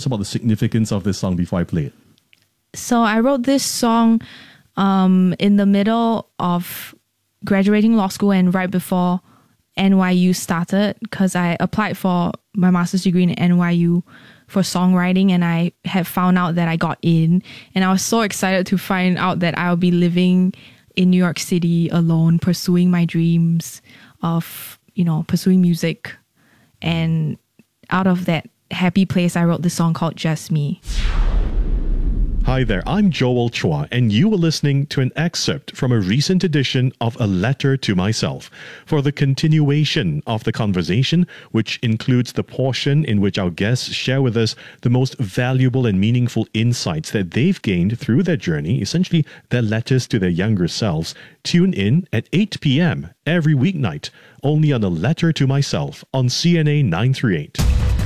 about the significance of this song before I play it. So I wrote this song in the middle of graduating law school and right before NYU started, because I applied for my master's degree in NYU for songwriting, and I had found out that I got in, and I was so excited to find out that I'll be living in New York City alone, pursuing my dreams of, pursuing music. And out of that happy place, I wrote this song called Just Me. Hi there, I'm Joel Chua, and you are listening to an excerpt from a recent edition of A Letter to Myself. For the continuation of the conversation, which includes the portion in which our guests share with us the most valuable and meaningful insights that they've gained through their journey, essentially their letters to their younger selves, tune in at 8 p.m. every weeknight, only on A Letter to Myself on CNA 938.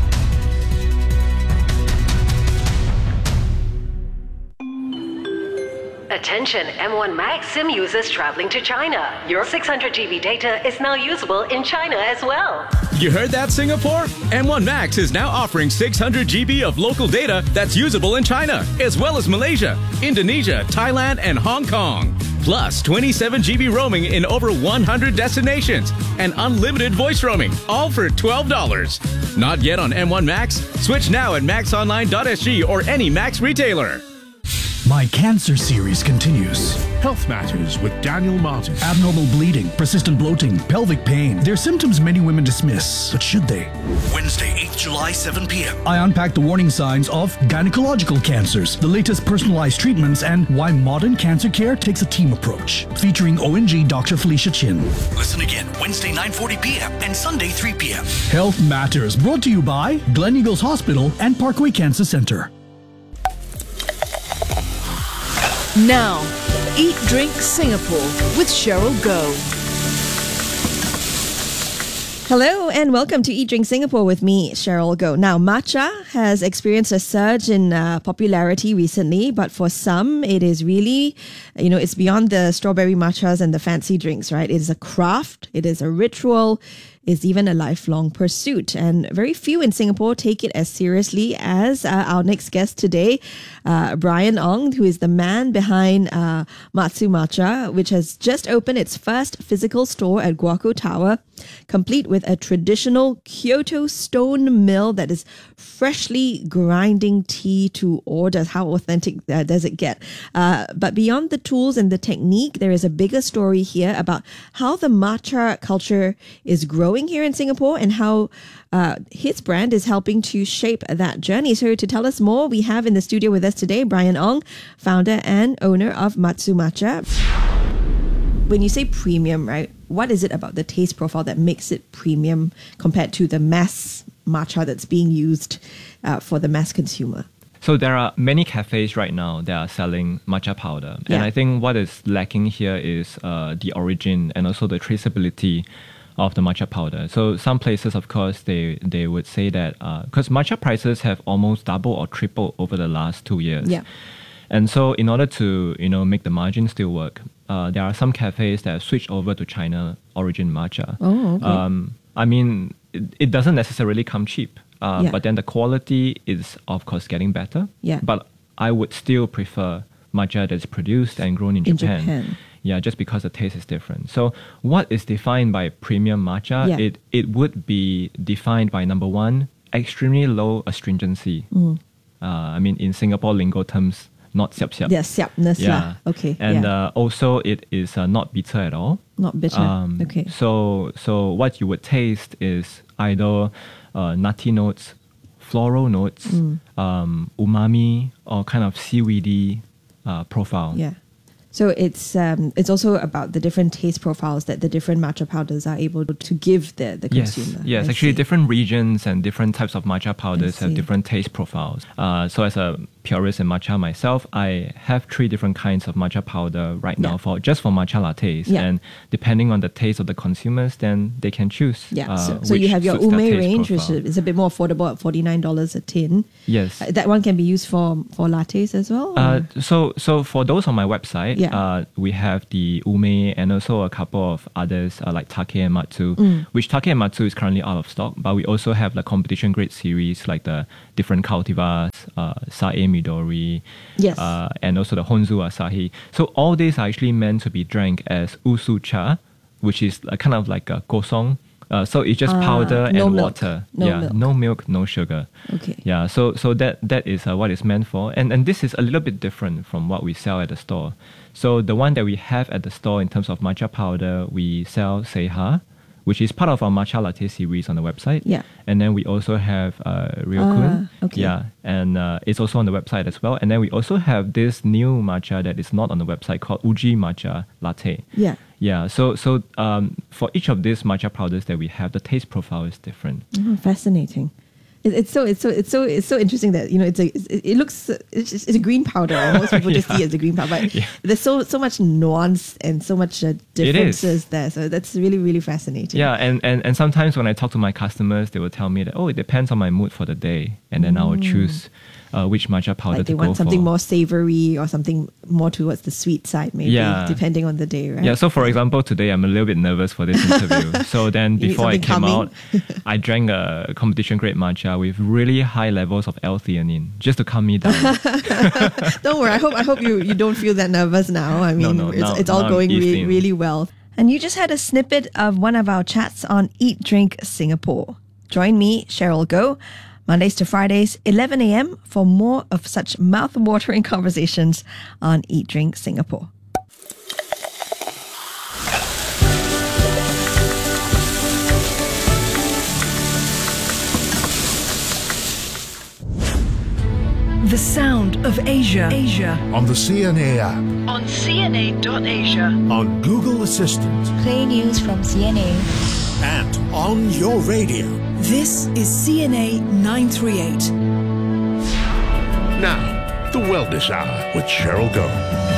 Attention M1 Max SIM users traveling to China. Your 600 GB data is now usable in China as well. You heard that, Singapore? M1 Max is now offering 600 GB of local data that's usable in China, as well as Malaysia, Indonesia, Thailand, and Hong Kong. Plus 27 GB roaming in over 100 destinations and unlimited voice roaming, all for $12. Not yet on M1 Max? Switch now at maxonline.sg or any Max retailer. My Cancer series continues. Health Matters with Daniel Martin. Abnormal bleeding, persistent bloating, pelvic pain. They're symptoms many women dismiss, but should they? Wednesday, 8th July, 7 p.m. I unpack the warning signs of gynecological cancers, the latest personalized treatments, and why modern cancer care takes a team approach. Featuring ONG Dr. Felicia Chin. Listen again, Wednesday, 9:40 p.m. and Sunday, 3 p.m. Health Matters, brought to you by Gleneagles Hospital and Parkway Cancer Center. Now, Eat Drink Singapore with Cheryl Goh. Hello and welcome to Eat Drink Singapore with me, Cheryl Goh. Now, matcha has experienced a surge in popularity recently, but for some, it is really, it's beyond the strawberry matchas and the fancy drinks, right? It is a craft, it is a ritual, it's even a lifelong pursuit. And very few in Singapore take it as seriously as our next guest today, Brian Ong, who is the man behind Matsu Matcha, which has just opened its first physical store at Guoco Tower, complete with a traditional Kyoto stone mill that is freshly grinding tea to order. How authentic does it get? But beyond the tools and the technique, there is a bigger story here about how the matcha culture is growing here in Singapore and how his brand is helping to shape that journey. So to tell us more, we have in the studio with us today Brian Ong, founder and owner of Matsu Matcha. When you say premium, right, what is it about the taste profile that makes it premium compared to the mass matcha that's being used for the mass consumer? So there are many cafes right now that are selling matcha powder. Yeah. And I think what is lacking here is the origin and also the traceability of the matcha powder. So some places, of course, they would say that because matcha prices have almost doubled or tripled over the last 2 years. Yeah. And so in order to, make the margin still work, there are some cafes that have switched over to China origin matcha. Oh, okay. I mean, it doesn't necessarily come cheap, Yeah. but then the quality is, of course, getting better. Yeah. But I would still prefer matcha that's produced and grown in Japan. Yeah, just because the taste is different. So what is defined by premium matcha? Yeah. It would be defined by, number one, extremely low astringency. I mean, in Singapore lingo terms, not siap-siap. Yeah, siapness. Yeah. Okay. And yeah. Also, it is not bitter at all. Not bitter. Okay. So what you would taste is either nutty notes, floral notes, umami, or kind of seaweedy profile. Yeah. So it's also about the different taste profiles that the different matcha powders are able to give the consumer. Yes, actually different regions and different types of matcha powders have different taste profiles. So as a purist in matcha myself, I have 3 different kinds of matcha powder right now for matcha lattes. Yeah. And depending on the taste of the consumers, then they can choose. Yeah. So you have your suits their Ume taste range, profile. which is a bit more affordable at $49 a tin. Yes. That one can be used for lattes as well? So for those on my website, Yeah. we have the Ume and also a couple of others like Take and Matsu, which Take and Matsu is currently out of stock, but we also have the competition grade series like the different cultivars Sae Midori, Yes. and also the Honzu Asahi. So all these are actually meant to be drank as usu cha, which is kind of like a gosong. So it's just powder no and milk. water. Milk. No milk, no sugar. Okay. Yeah, so that is what it's meant for. And this is a little bit different from what we sell at the store. So the one that we have at the store in terms of matcha powder, we sell Seiha, which is part of our matcha latte series on the website. Yeah. And then we also have Ryokun. Okay. Yeah, and it's also on the website as well. And then we also have this new matcha that is not on the website called Uji Matcha Latte. Yeah. Yeah, so for each of these matcha powders that we have, the taste profile is different. Oh, fascinating. It's so interesting that it's a green powder. Most people just see it as a green powder, but there's so much nuance and so much differences there. So that's really, really fascinating. Yeah, and sometimes when I talk to my customers, they will tell me that it depends on my mood for the day, and then I will choose which matcha powder like to go for. they want something more savory or something more towards the sweet side, maybe, depending on the day, right? Yeah, so for example, today I'm a little bit nervous for this interview. So then before I came out, I drank a competition grade matcha with really high levels of L-theanine just to calm me down. Don't worry, I hope you don't feel that nervous now. I mean, it's all going really well. And you just had a snippet of one of our chats on Eat Drink Singapore. Join me, Cheryl Goh, Mondays to Fridays, 11 a.m. for more of such mouth-watering conversations on Eat Drink Singapore. The sound of Asia. On the CNA app. On CNA.Asia. On Google Assistant. Play news from CNA. And on your radio. This is CNA 938. Now, the Wellness Hour with Cheryl Goh.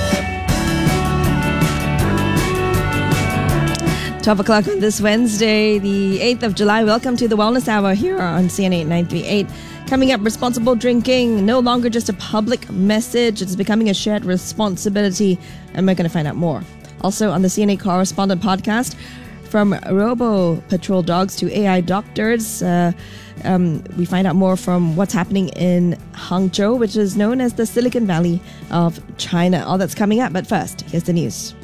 12 o'clock on this Wednesday, the 8th of July. Welcome to the Wellness Hour here on CNA 938. Coming up, responsible drinking, no longer just a public message. It's becoming a shared responsibility, and we're going to find out more. Also on the CNA Correspondent Podcast, from Robo Patrol dogs to AI doctors, we find out more from what's happening in Hangzhou, which is known as the Silicon Valley of China. All that's coming up, but first, here's the news.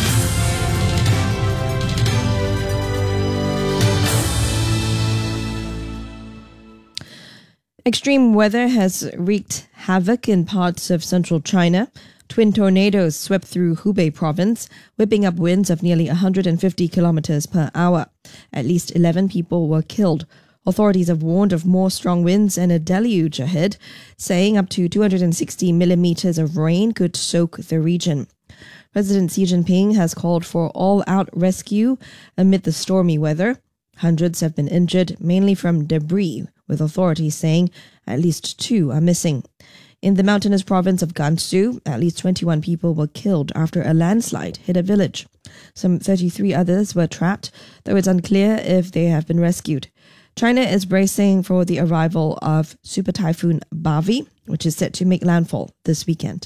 Extreme weather has wreaked havoc in parts of central China. Twin tornadoes swept through Hubei province, whipping up winds of nearly 150 kilometers per hour. At least 11 people were killed. Authorities have warned of more strong winds and a deluge ahead, saying up to 260 millimeters of rain could soak the region. President Xi Jinping has called for all-out rescue amid the stormy weather. Hundreds have been injured, mainly from debris, with authorities saying at least 2 are missing. In the mountainous province of Gansu, at least 21 people were killed after a landslide hit a village. Some 33 others were trapped, though it's unclear if they have been rescued. China is bracing for the arrival of Super Typhoon Bavi, which is set to make landfall this weekend.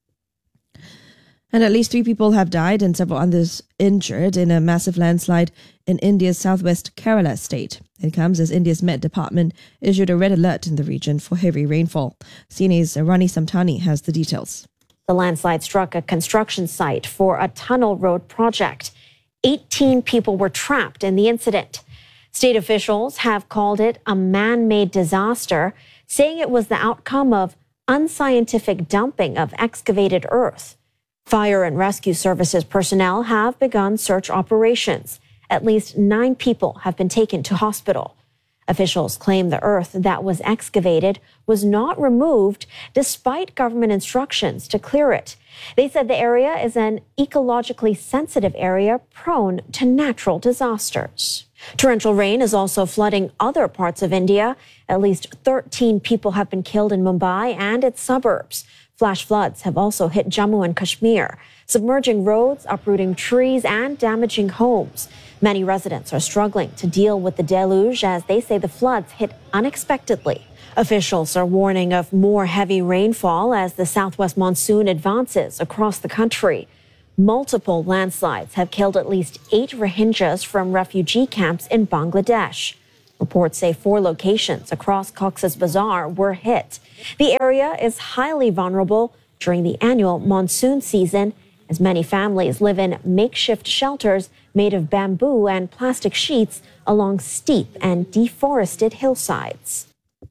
And at least 3 people have died and several others injured in a massive landslide in India's southwest Kerala state. It comes as India's Met Department issued a red alert in the region for heavy rainfall. CNA's Rani Samtani has the details. The landslide struck a construction site for a tunnel road project. 18 people were trapped in the incident. State officials have called it a man-made disaster, saying it was the outcome of unscientific dumping of excavated earth. Fire and rescue services personnel have begun search operations. At least 9 people have been taken to hospital. Officials claim the earth that was excavated was not removed despite government instructions to clear it. They said the area is an ecologically sensitive area prone to natural disasters. Torrential rain is also flooding other parts of India. At least 13 people have been killed in Mumbai and its suburbs. Flash floods have also hit Jammu and Kashmir, submerging roads, uprooting trees, and damaging homes. Many residents are struggling to deal with the deluge as they say the floods hit unexpectedly. Officials are warning of more heavy rainfall as the southwest monsoon advances across the country. Multiple landslides have killed at least 8 Rohingyas from refugee camps in Bangladesh. Reports say 4 locations across Cox's Bazar were hit. The area is highly vulnerable during the annual monsoon season, as many families live in makeshift shelters made of bamboo and plastic sheets along steep and deforested hillsides.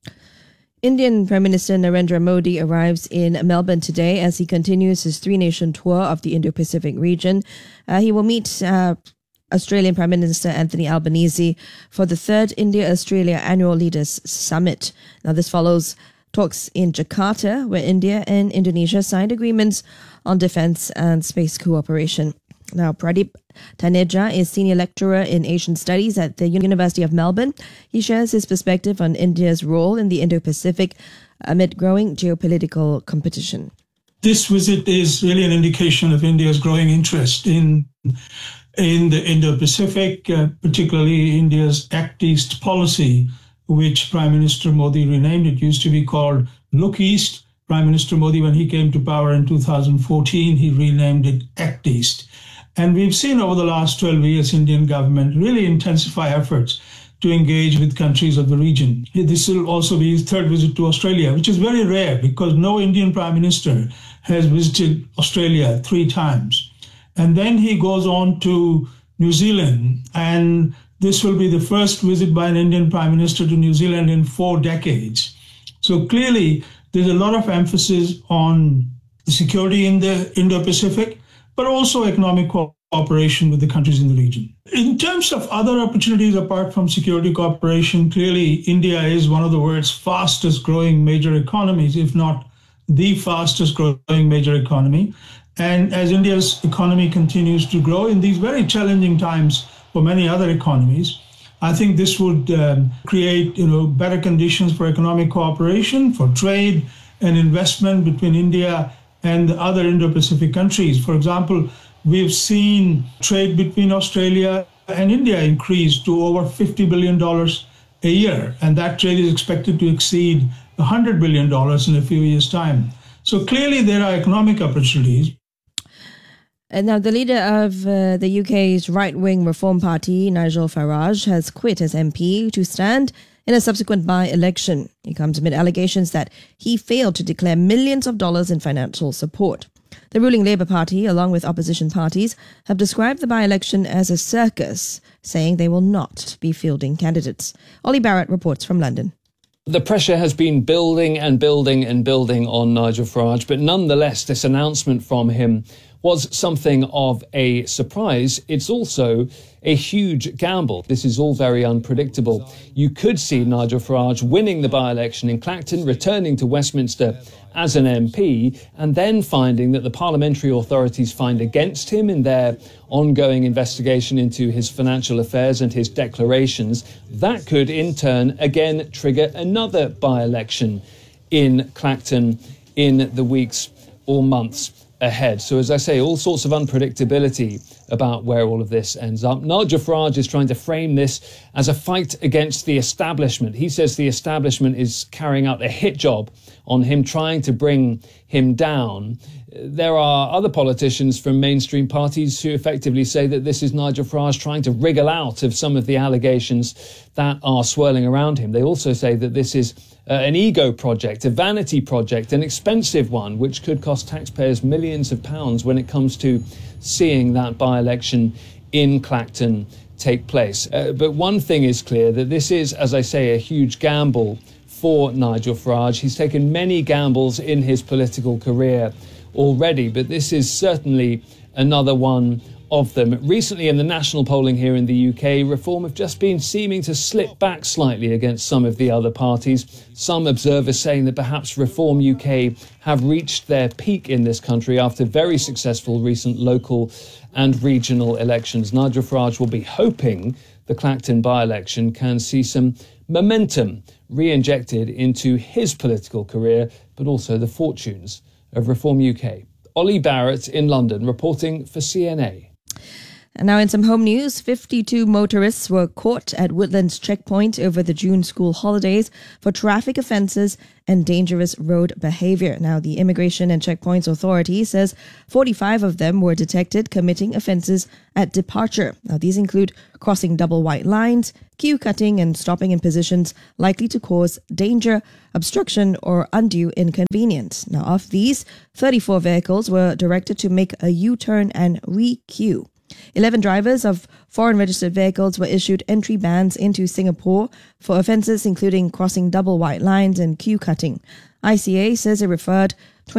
Indian Prime Minister Narendra Modi arrives in Melbourne today as he continues his 3-nation tour of the Indo-Pacific region. He will meet Australian Prime Minister Anthony Albanese for the 3rd India-Australia Annual Leaders Summit. Now, this follows talks in Jakarta, where India and Indonesia signed agreements on defense and space cooperation. Now, Pradeep Taneja is Senior Lecturer in Asian Studies at the University of Melbourne. He shares his perspective on India's role in the Indo-Pacific amid growing geopolitical competition. This visit is really an indication of India's growing interest in the Indo-Pacific, particularly India's Act East policy, which Prime Minister Modi renamed. It used to be called Look East. Prime Minister Modi, when he came to power in 2014, he renamed it Act East. And we've seen over the last 12 years, Indian government really intensify efforts to engage with countries of the region. This will also be his 3rd visit to Australia, which is very rare because no Indian Prime Minister has visited Australia 3 times. And then he goes on to New Zealand, and this will be the first visit by an Indian Prime Minister to New Zealand in 4 decades. So clearly, there's a lot of emphasis on security in the Indo-Pacific, but also economic cooperation with the countries in the region. In terms of other opportunities apart from security cooperation, clearly India is one of the world's fastest growing major economies, if not the fastest growing major economy. And as India's economy continues to grow in these very challenging times for many other economies, I think this would create, better conditions for economic cooperation, for trade and investment between India and the other Indo-Pacific countries. For example, we've seen trade between Australia and India increase to over $50 billion a year, and that trade is expected to exceed $100 billion in a few years' time. So clearly there are economic opportunities. And now, the leader of the UK's right-wing Reform Party, Nigel Farage, has quit as MP to stand in a subsequent by-election. He comes amid allegations that he failed to declare millions of dollars in financial support. The ruling Labour Party, along with opposition parties, have described the by-election as a circus, saying they will not be fielding candidates. Ollie Barrett reports from London. The pressure has been building and building and building on Nigel Farage, but nonetheless, this announcement from him was something of a surprise. It's also a huge gamble. This is all very unpredictable. You could see Nigel Farage winning the by-election in Clacton, returning to Westminster as an MP, and then finding that the parliamentary authorities find against him in their ongoing investigation into his financial affairs and his declarations. That could, in turn, again trigger another by-election in Clacton in the weeks or months ahead. So, as I say, all sorts of unpredictability about where all of this ends up. Nigel Farage is trying to frame this as a fight against the establishment. He says the establishment is carrying out a hit job on him, trying to bring him down. There are other politicians from mainstream parties who effectively say that this is Nigel Farage trying to wriggle out of some of the allegations that are swirling around him. They also say that this is an ego project, a vanity project, an expensive one, which could cost taxpayers millions of pounds when it comes to seeing that by-election in Clacton take place. But one thing is clear, that this is, as I say, a huge gamble for Nigel Farage. He's taken many gambles in his political career already, but this is certainly another one of them. Recently, in the national polling here in the UK, Reform have just been seeming to slip back slightly against some of the other parties. Some observers saying that perhaps Reform UK have reached their peak in this country after very successful recent local and regional elections. Nigel Farage will be hoping the Clacton by-election can see some momentum re-injected into his political career, but also the fortunes of Reform UK. Ollie Barrett in London, reporting for CNA. And now in some home news, 52 motorists were caught at Woodlands checkpoint over the June school holidays for traffic offences and dangerous road behaviour. Now, the Immigration and Checkpoints Authority says 45 of them were detected committing offences at departure. Now, these include crossing double white lines, queue cutting and stopping in positions likely to cause danger, obstruction or undue inconvenience. Now, of these, 34 vehicles were directed to make a U-turn and re-queue. 11 drivers of foreign registered vehicles were issued entry bans into Singapore for offences including crossing double white lines and queue cutting. ICA says it referred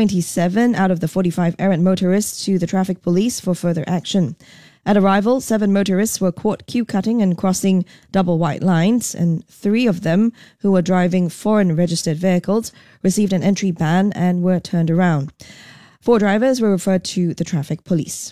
27 out of the 45 errant motorists to the traffic police for further action. At arrival, 7 motorists were caught queue cutting and crossing double white lines, and 3 of them, who were driving foreign registered vehicles, received an entry ban and were turned around. 4 drivers were referred to the traffic police.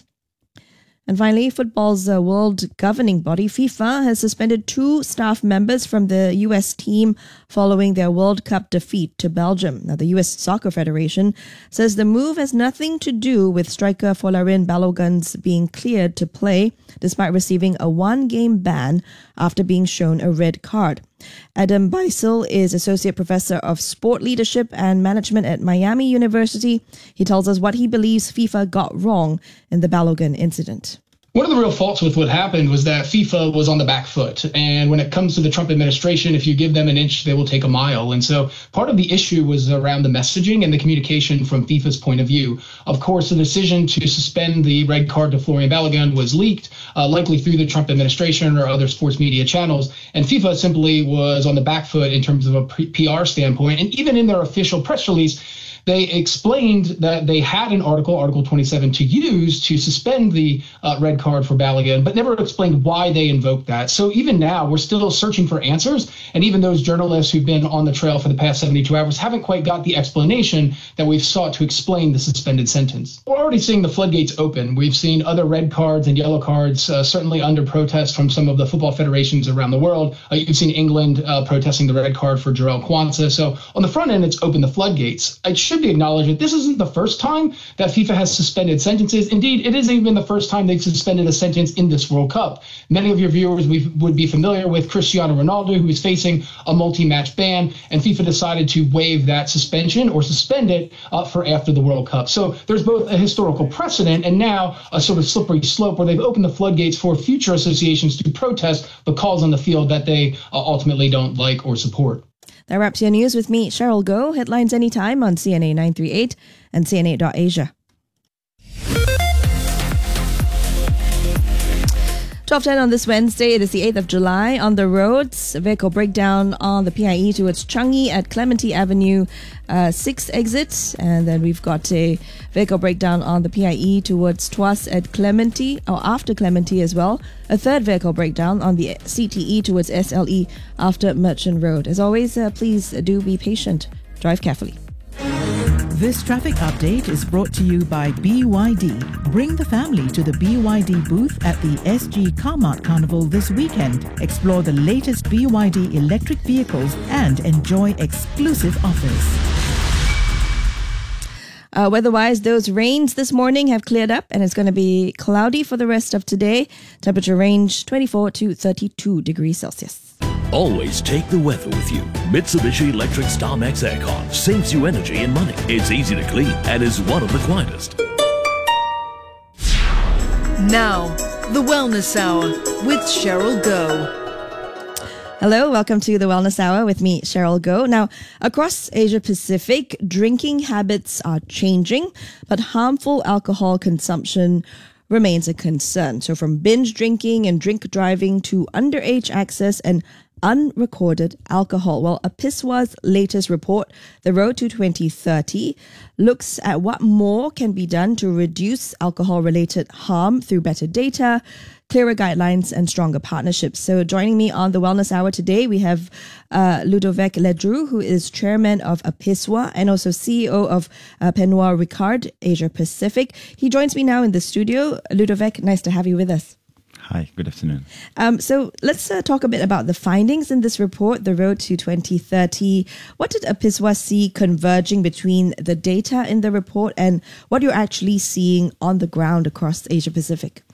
And finally, football's world governing body, FIFA, has suspended 2 staff members from the US team following their World Cup defeat to Belgium. Now, the US Soccer Federation says the move has nothing to do with striker Folarin Balogun's being cleared to play despite receiving a 1-game ban after being shown a red card. Adam Beisel is Associate Professor of Sport Leadership and Management at Miami University. He tells us what he believes FIFA got wrong in the Balogun incident. One of the real faults with what happened was that FIFA was on the back foot. And when it comes to the Trump administration, if you give them an inch, they will take a mile. And so part of the issue was around the messaging and the communication from FIFA's point of view. Of course, the decision to suspend the red card to Florian Balogun was leaked, likely through the Trump administration or other sports media channels. And FIFA simply was on the back foot in terms of a PR standpoint. And even in their official press release, they explained that they had an Article 27, to use to suspend the red card for Balogun, but never explained why they invoked that. So even now, we're still searching for answers. And even those journalists who've been on the trail for the past 72 hours haven't quite got the explanation that we've sought to explain the suspended sentence. We're already seeing the floodgates open. We've seen other red cards and yellow cards, certainly under protest from some of the football federations around the world. You've seen England protesting the red card for Jarell Quansah. So on the front end, it's opened the floodgates. It should be acknowledged that this isn't the first time that FIFA has suspended sentences. Indeed, it isn't even the first time they've suspended a sentence in this World Cup. Many of your viewers would be familiar with Cristiano Ronaldo, who is facing a multi-match ban, and FIFA decided to waive that suspension or suspend it for after the World Cup. So there's both a historical precedent and now a sort of slippery slope where they've opened the floodgates for future associations to protest the calls on the field that they ultimately don't like or support. That wraps your news with me, Cheryl Goh. Headlines anytime on CNA 938 and CNA.Asia. 12:10 on this Wednesday. It is the 8th of July. On the roads, a vehicle breakdown on the PIE towards Changi at Clementi Avenue 6 exits. And then we've got a vehicle breakdown on the PIE towards Tuas at Clementi, or after Clementi as well. A third vehicle breakdown on the CTE towards SLE after Merchant Road. As always, please do be patient. Drive carefully. This traffic update is brought to you by BYD. Bring the family to the BYD booth at the SG Carmart Carnival this weekend. Explore the latest BYD electric vehicles and enjoy exclusive offers. Weather-wise, those rains this morning have cleared up and it's going to be cloudy for the rest of today. Temperature range 24 to 32 degrees Celsius. Always take the weather with you. Mitsubishi Electric StarMax Aircon saves you energy and money. It's easy to clean and is one of the quietest. Now, the Wellness Hour with Cheryl Goh. Hello, welcome to the Wellness Hour with me, Cheryl Goh. Now, across Asia Pacific, drinking habits are changing, but harmful alcohol consumption remains a concern. So from binge drinking and drink driving to underage access and unrecorded alcohol. Well, APISWA's latest report, The Road to 2030, looks at what more can be done to reduce alcohol-related harm through better data, clearer guidelines, and stronger partnerships. So joining me on the Wellness Hour today, we have Ludovic Ledru, who is chairman of APISWA and also CEO of Pernod Ricard Asia Pacific. He joins me now in the studio. Ludovic, nice to have you with us. Hi, good afternoon. So let's talk a bit about the findings in this report, The Road to 2030. What did APISWA see converging between the data in the report and what you're actually seeing on the ground across Asia Pacific?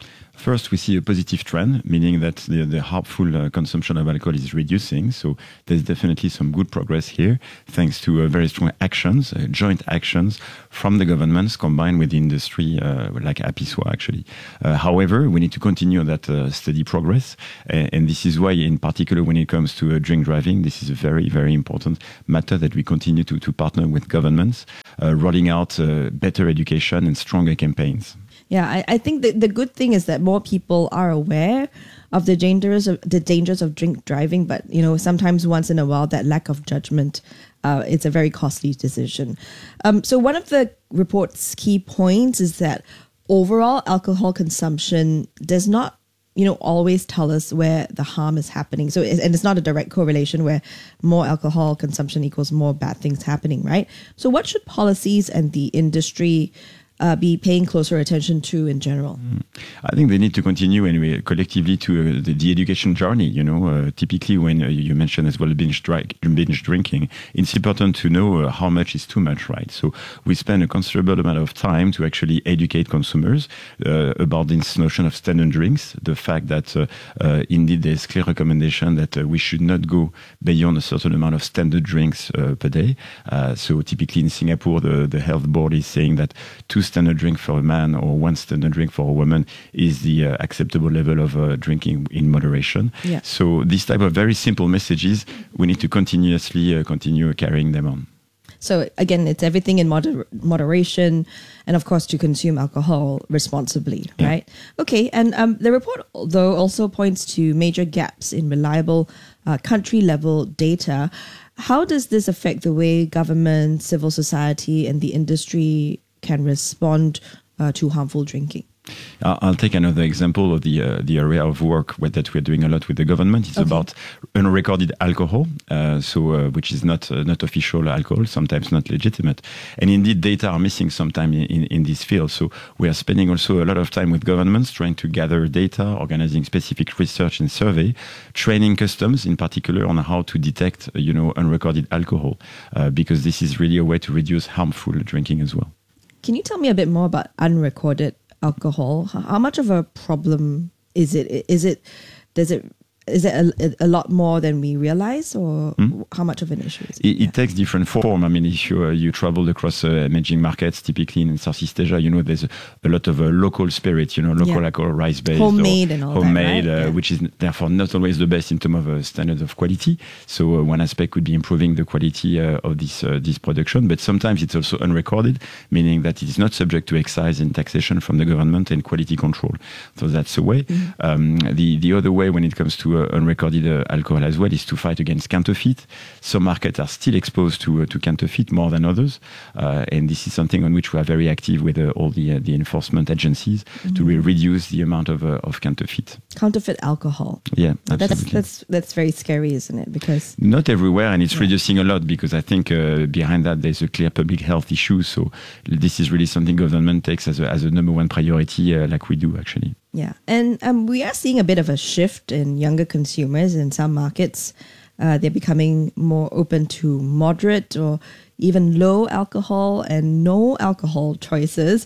First, we see a positive trend, meaning that the harmful consumption of alcohol is reducing. So there's definitely some good progress here, thanks to very strong actions, joint actions from the governments combined with the industry, like APISWA actually. However, we need to continue that steady progress. And this is why, in particular, when it comes to drink driving, this is a very, very important matter that we continue to partner with governments, rolling out better education and stronger campaigns. Yeah, I think the good thing is that more people are aware of the dangers of drink driving, but sometimes once in a while that lack of judgment, it's a very costly decision. So one of the report's key points is that overall alcohol consumption does not always tell us where the harm is happening. So, and it's not a direct correlation where more alcohol consumption equals more bad things happening, right? So what should policies and the industry be paying closer attention to in general? I think they need to continue anyway collectively to the education journey. Typically when you mentioned as well binge drinking, it's important to know how much is too much, right? So we spend a considerable amount of time to actually educate consumers about this notion of standard drinks, the fact that indeed there's clear recommendation that we should not go beyond a certain amount of standard drinks per day. So typically in Singapore, the health board is saying that 2 standard drink for a man or 1 standard drink for a woman is the acceptable level of drinking in moderation. Yeah. So these type of very simple messages, we need to continuously continue carrying them on. So again, it's everything in moderation, and of course to consume alcohol responsibly, right? Okay, and the report though also points to major gaps in reliable country-level data. How does this affect the way government, civil society, and the industry can respond to harmful drinking? I'll take another example of the area of work that we're doing a lot with the government. It's about unrecorded alcohol, which is not official alcohol, sometimes not legitimate. And indeed, data are missing sometimes in this field. So we are spending also a lot of time with governments trying to gather data, organizing specific research and survey, training customs in particular on how to detect, unrecorded alcohol, because this is really a way to reduce harmful drinking as well. Can you tell me a bit more about unrecorded alcohol? How much of a problem is it? Is it a lot more than we realize, or how much of an issue is it? It takes different form. I mean, if you travel across emerging markets, typically in Southeast Asia, there's a lot of local spirit, local alcohol, rice-based, homemade and all homemade, that, right? which is therefore not always the best in terms of standards of quality. So one aspect could be improving the quality of this production, but sometimes it's also unrecorded, meaning that it is not subject to excise and taxation from the government and quality control. So that's a way. The other way when it comes to unrecorded alcohol as well is to fight against counterfeit. Some markets are still exposed to counterfeit more than others, and this is something on which we are very active with all the enforcement agencies to reduce the amount of counterfeit. Counterfeit alcohol. Yeah, absolutely. That's very scary, isn't it? Because not everywhere, and it's reducing a lot because I think behind that there's a clear public health issue. So this is really something government takes as a number one priority, like we do actually. Yeah, and we are seeing a bit of a shift in younger consumers in some markets. They're becoming more open to moderate or even low alcohol and no alcohol choices.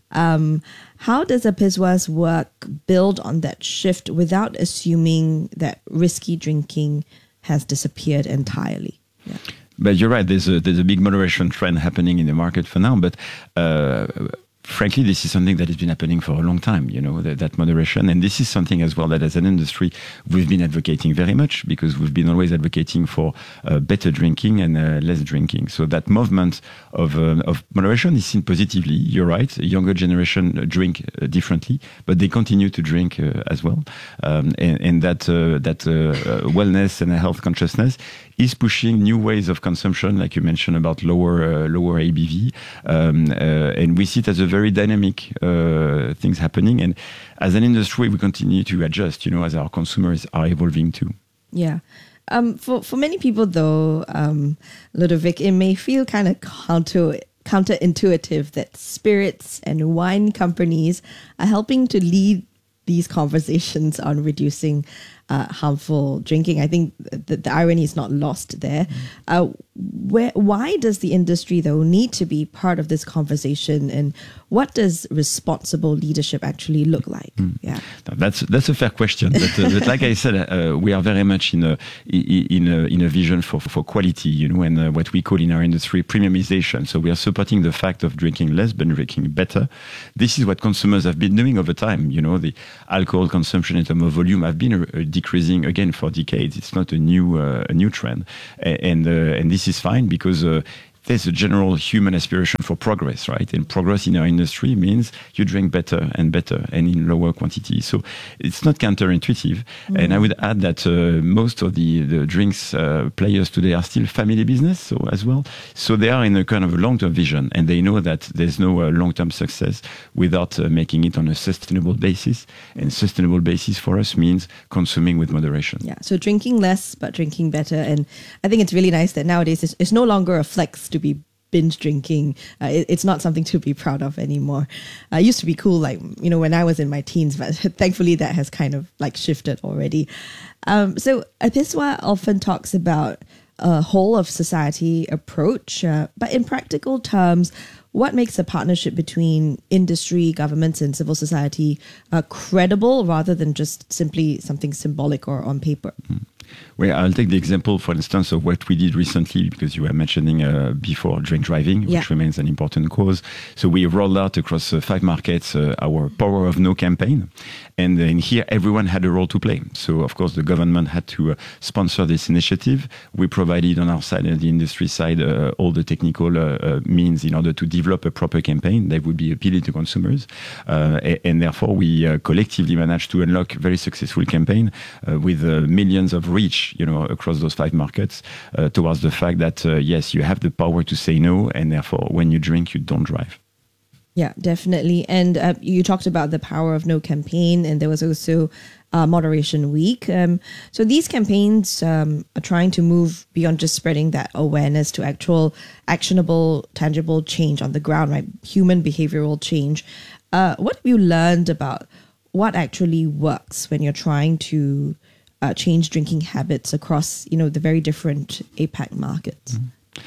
How does APISWA's work build on that shift without assuming that risky drinking has disappeared entirely? Yeah. But you're right, there's a big moderation trend happening in the market for now, but frankly, this is something that has been happening for a long time, that moderation. And this is something as well that as an industry, we've been advocating very much because we've been always advocating for better drinking and less drinking. So that movement of moderation is seen positively. You're right. Younger generation drink differently, but they continue to drink as well. And that wellness and health consciousness is pushing new ways of consumption, like you mentioned about lower ABV. And we see it as a very dynamic things happening. And as an industry, we continue to adjust, as our consumers are evolving too. Yeah. For many people, though, Ludovic, it may feel kind of counterintuitive that spirits and wine companies are helping to lead these conversations on reducing harmful drinking. I think the irony is not lost there. Why does the industry, though, need to be part of this conversation, and what does responsible leadership actually look like? Yeah, that's a fair question. But like I said, we are very much in a vision for quality, and what we call in our industry premiumization. So we are supporting the fact of drinking less but drinking better. This is what consumers have been doing over time. The alcohol consumption in terms of volume have been decreasing again for decades. It's not a new trend, and this is fine because there's a general human aspiration for progress, right? And progress in our industry means you drink better and better and in lower quantity. So it's not counterintuitive. And I would add that most of the drinks players today are still family business as well. So they are in a kind of a long-term vision, and they know that there's no long-term success without making it on a sustainable basis. And sustainable basis for us means consuming with moderation. Yeah, so drinking less but drinking better. And I think it's really nice that nowadays it's no longer a flex to be binge drinking. It's not something to be proud of anymore. It used to be cool, when I was in my teens, but thankfully that has kind of shifted already. So Apiswa often talks about a whole of society approach, but in practical terms, what makes a partnership between industry, governments, and civil society credible rather than just simply something symbolic or on paper? Well, I'll take the example, for instance, of what we did recently, because you were mentioning before drink driving, which remains an important cause. So we rolled out across 5 markets our Power of No campaign. And in here, everyone had a role to play. So, of course, the government had to sponsor this initiative. We provided on our side and the industry side all the technical means in order to develop a proper campaign that would be appealing to consumers. And therefore, we collectively managed to unlock a very successful campaign with millions of reach, across those 5 markets towards the fact that, yes, you have the power to say no, and therefore, when you drink, you don't drive. Yeah, definitely. And you talked about the Power of No campaign, and there was also Moderation Week. So these campaigns are trying to move beyond just spreading that awareness to actual actionable, tangible change on the ground, right? Human behavioral change. What have you learned about what actually works when you're trying to change drinking habits across, the very different APAC markets?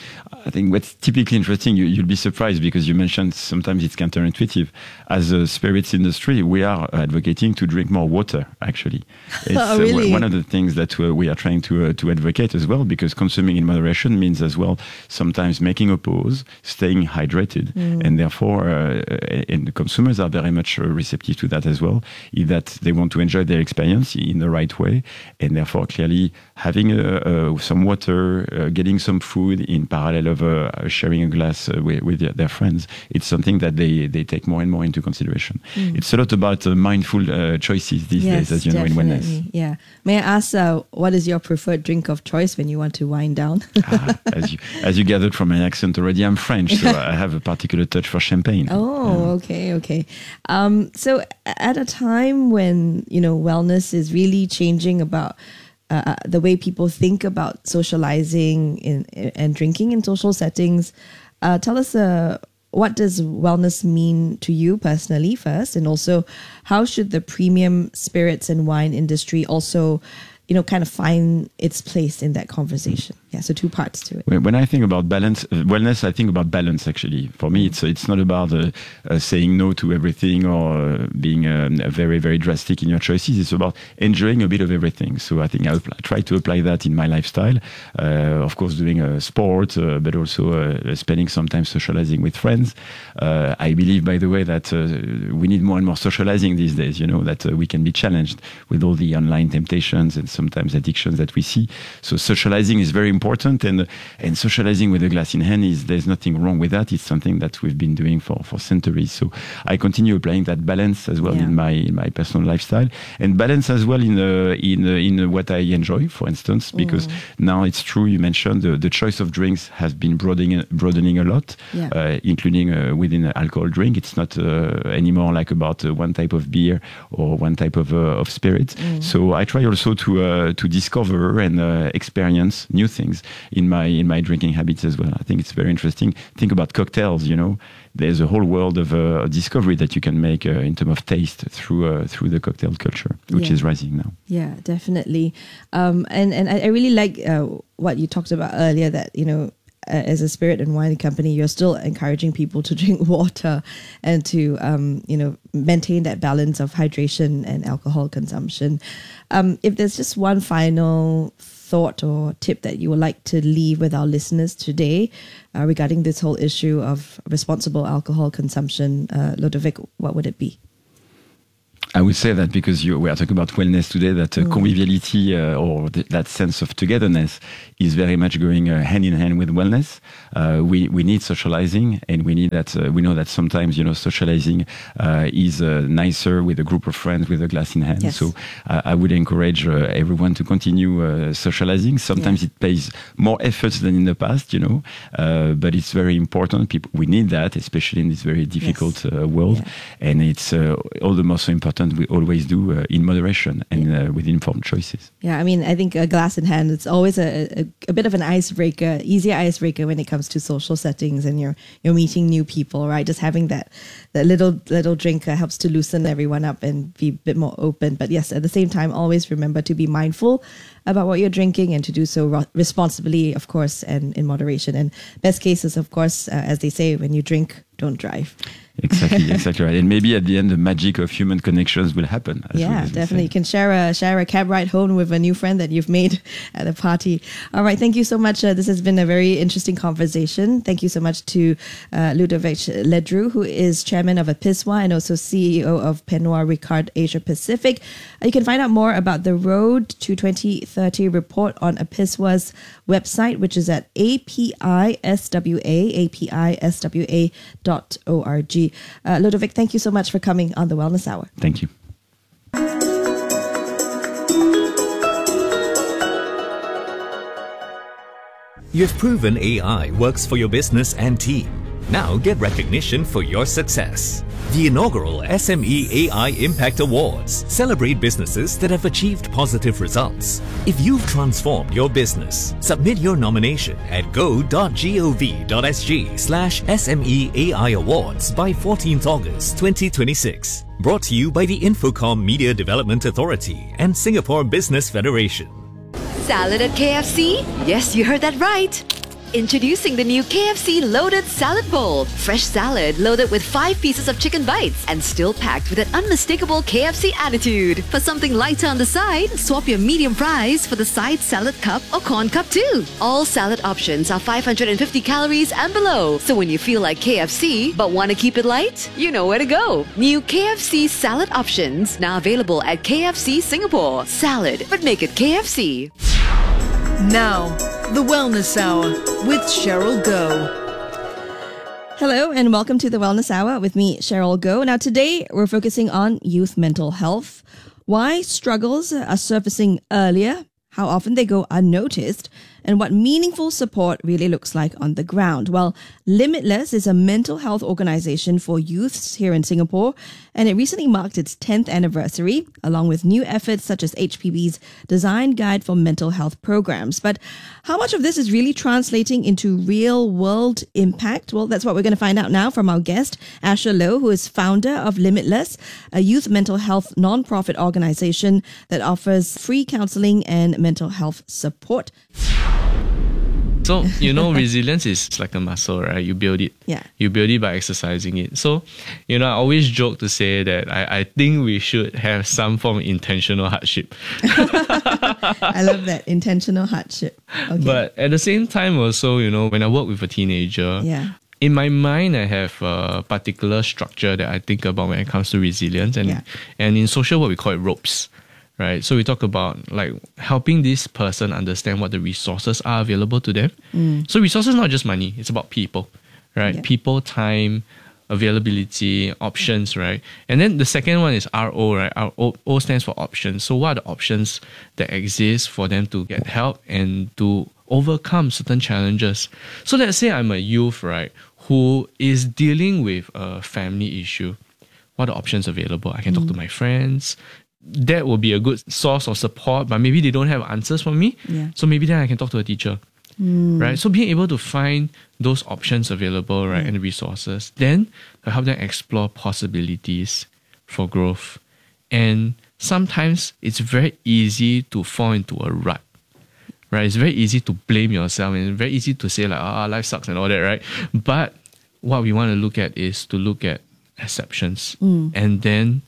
I think what's typically interesting, you'll be surprised because you mentioned sometimes it's counterintuitive. As a spirits industry, we are advocating to drink more water, actually. It's really? One of the things that we are trying to advocate as well, because consuming in moderation means as well sometimes making a pause, staying hydrated, and therefore and the consumers are very much receptive to that as well, in that they want to enjoy their experience in the right way, and therefore clearly having some water, getting some food in parallel of sharing a glass with their friends, it's something that they take more and more into consideration. It's a lot about mindful choices these days, as you know, in wellness. Yeah. May I ask, what is your preferred drink of choice when you want to wind down? As you gathered from my accent already, I'm French, so I have a particular touch for champagne. Oh, okay. So at a time when, wellness is really changing about the way people think about socializing and drinking in social settings. Tell us, what does wellness mean to you personally first? And also, how should the premium spirits and wine industry also, kind of find its place in that conversation? Yeah, so 2 parts to it. When I think about wellness, I think about balance, actually. For me, it's not about saying no to everything or being very, very drastic in your choices. It's about enjoying a bit of everything. So I think I try to apply that in my lifestyle. Of course, doing sport, but also spending some time socializing with friends. I believe, by the way, that we need more and more socializing these days, that we can be challenged with all the online temptations and sometimes addictions that we see. So socializing is very important, and socializing with a glass in hand there's nothing wrong with that. It's something that we've been doing for centuries. So I continue applying that balance as well in my personal lifestyle, and balance as well in what I enjoy, for instance, because now it's true, you mentioned the choice of drinks has been broadening a lot, including within an alcohol drink. It's not anymore like about one type of beer or one type of spirit. So I try also to discover and experience new things. things in my drinking habits as well. I think it's very interesting. Think about cocktails, there's a whole world of discovery that you can make in terms of taste through the cocktail culture, which is rising now. Yeah, definitely. And I really like what you talked about earlier, that, as a spirit and wine company, you're still encouraging people to drink water and to, maintain that balance of hydration and alcohol consumption. If there's just one final thought or tip that you would like to leave with our listeners today regarding this whole issue of responsible alcohol consumption, Ludovic, what would it be? I would say that because we are talking about wellness today, that conviviality or that sense of togetherness is very much going hand in hand with wellness. We need socializing, and we need that. We know that sometimes socializing is nicer with a group of friends with a glass in hand. Yes. So I would encourage everyone to continue socializing. Sometimes it pays more effort than in the past, but it's very important. We need that, especially in this very difficult world, and it's all the more so important. We always do in moderation and with informed choices. Yeah, I mean, I think a glass in hand, it's always a bit of an icebreaker, easier icebreaker when it comes to social settings and you're meeting new people, right? Just having that little drink helps to loosen everyone up and be a bit more open. But yes, at the same time, always remember to be mindful about what you're drinking and to do so responsibly, of course, and in moderation. And best cases, of course, as they say, when you drink, don't drive. Exactly right. And maybe at the end, the magic of human connections will happen. Yeah, definitely. You can share a cab ride home with a new friend that you've made at a party. All right. Thank you so much. This has been a very interesting conversation. Thank you so much to Ludovic Ledru, who is chairman of APISWA and also CEO of Pernod Ricard Asia Pacific. You can find out more about the Road to 2030 report on APISWA's website, which is at apiswa.org. Ludovic, thank you so much for coming on the Wellness Hour. Thank you. You've proven AI works for your business and team. Now get recognition for your success. The inaugural SME AI Impact Awards celebrate businesses that have achieved positive results. If you've transformed your business, submit your nomination at go.gov.sg/SME AI Awards by 14th August 2026. Brought to you by the Infocom Media Development Authority and Singapore Business Federation. Salad at KFC? Yes, you heard that right. Introducing the new KFC Loaded Salad Bowl. Fresh salad loaded with 5 pieces of chicken bites and still packed with an unmistakable KFC attitude. For something lighter on the side, swap your medium fries for the side salad cup or corn cup too. All salad options are 550 calories and below. So when you feel like KFC but want to keep it light, you know where to go. New KFC salad options now available at KFC Singapore. Salad, but make it KFC. Now, the Wellness Hour with Cheryl Goh. Hello and welcome to the Wellness Hour with me, Cheryl Goh. Now today we're focusing on youth mental health, why struggles are surfacing earlier, how often they go unnoticed, and what meaningful support really looks like on the ground. Well, Limitless is a mental health organization for youths here in Singapore, and it recently marked its 10th anniversary, along with new efforts such as HPB's Design Guide for Mental Health Programs. But how much of this is really translating into real-world impact? Well, that's what we're going to find out now from our guest, Asher Low, who is founder of Limitless, a youth mental health non-profit organization that offers free counseling and mental health support. So, resilience is like a muscle, right? You build it. Yeah. You build it by exercising it. So, I always joke to say that I think we should have some form of intentional hardship. I love that, intentional hardship. Okay. But at the same time also, when I work with a teenager, in my mind, I have a particular structure that I think about when it comes to resilience. And in social work, we call it ropes. Right, so we talk about like helping this person understand what the resources are available to them. So resources not just money; it's about people, right? Yeah. People, time, availability, options, right? And then the second one is RO, right? O stands for options. So what are the options that exist for them to get help and to overcome certain challenges? So let's say I'm a youth, right, who is dealing with a family issue. What are the options available? I can talk to my friends. That will be a good source of support, but maybe they don't have answers for me. Yeah. So maybe then I can talk to a teacher. right? So being able to find those options available, right, and resources, then to help them explore possibilities for growth. And sometimes it's very easy to fall into a rut, right? It's very easy to blame yourself and it's very easy to say like, life sucks and all that, right? But what we want to look at is to look at exceptions and then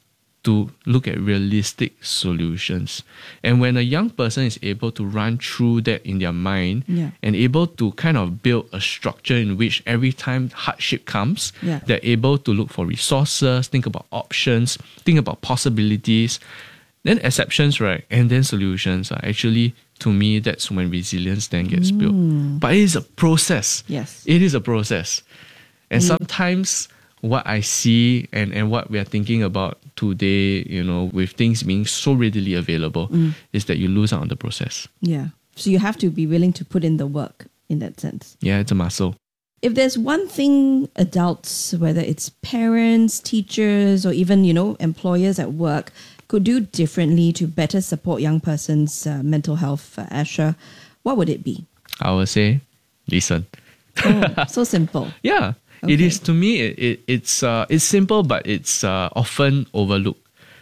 to look at realistic solutions. And when a young person is able to run through that in their mind and able to kind of build a structure in which every time hardship comes, they're able to look for resources, think about options, think about possibilities, then exceptions, right? And then solutions are actually, to me, that's when resilience then gets built. But it is a process. Yes. It is a process. And sometimes what I see and what we are thinking about today, you know, with things being so readily available, is that you lose out on the process. Yeah. So you have to be willing to put in the work in that sense. Yeah, it's a muscle. If there's one thing adults, whether it's parents, teachers, or even, you know, employers at work, could do differently to better support young persons' mental health, Asher, what would it be? I would say, listen. Oh, so simple. Yeah. Okay. It is, to me, it's simple, but it's often overlooked.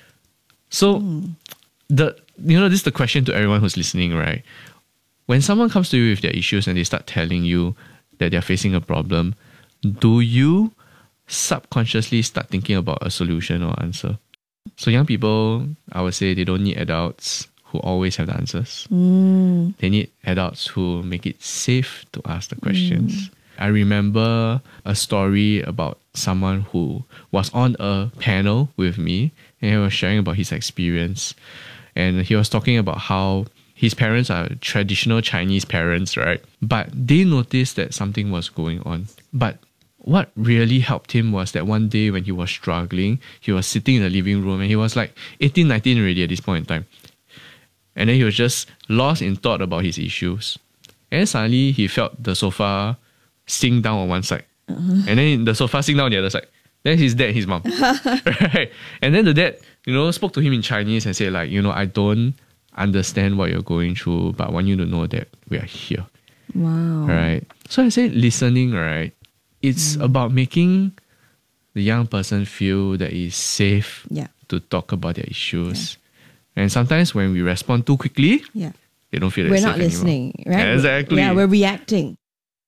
So, this is the question to everyone who's listening, right? When someone comes to you with their issues and they start telling you that they're facing a problem, do you subconsciously start thinking about a solution or answer? So young people, I would say they don't need adults who always have the answers. They need adults who make it safe to ask the questions. I remember a story about someone who was on a panel with me and he was sharing about his experience. And he was talking about how his parents are traditional Chinese parents, right? But they noticed that something was going on. But what really helped him was that one day when he was struggling, he was sitting in the living room and he was like 18, 19 already at this point in time. And then he was just lost in thought about his issues. And suddenly he felt the sofa sink down on one side. And then the sofa sink down on the other side. Then his dad and his mom. Right? And then the dad, spoke to him in Chinese and said like, I don't understand what you're going through, but I want you to know that we are here. Wow. Right? So I say listening, right? It's about making the young person feel that it's safe to talk about their issues. And sometimes when we respond too quickly, they don't feel that we're safe not listening, anymore. right? Exactly. Yeah, we're reacting.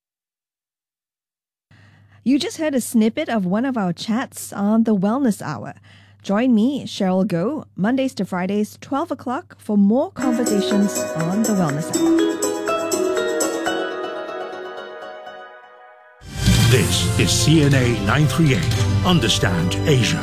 You just heard a snippet of one of our chats on the Wellness Hour. Join me, Cheryl Goh, Mondays to Fridays, 12 o'clock for more conversations on the Wellness Hour. This is CNA 938. Understand Asia.